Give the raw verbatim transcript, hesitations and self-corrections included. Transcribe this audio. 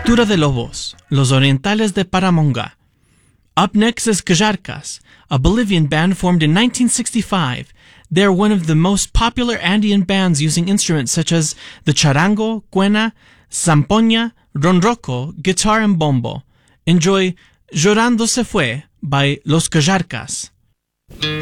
Cultura de Lobos, Los Orientales de Paramonga. Up next is Cajarcas, a Bolivian band formed in nineteen sixty-five. They are one of the most popular Andean bands using instruments such as the charango, quena, zampoña, ronroco, guitar and bombo. Enjoy Llorando se fue by Los Cajarcas.